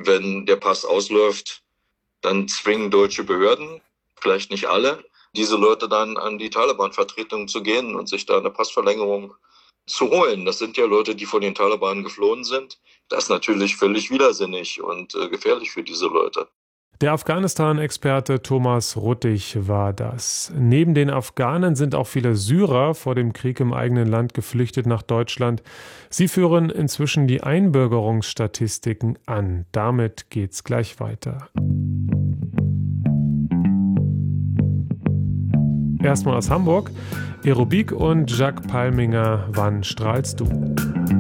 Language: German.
wenn der Pass ausläuft, dann zwingen deutsche Behörden, vielleicht nicht alle, diese Leute dann an die Taliban-Vertretung zu gehen und sich da eine Passverlängerung zu holen. Das sind ja Leute, die von den Taliban geflohen sind. Das ist natürlich völlig widersinnig und gefährlich für diese Leute. Der Afghanistan-Experte Thomas Ruttig war das. Neben den Afghanen sind auch viele Syrer vor dem Krieg im eigenen Land geflüchtet nach Deutschland. Sie führen inzwischen die Einbürgerungsstatistiken an. Damit geht's gleich weiter. Erstmal aus Hamburg. Aerobik und Jacques Palminger, wann strahlst du?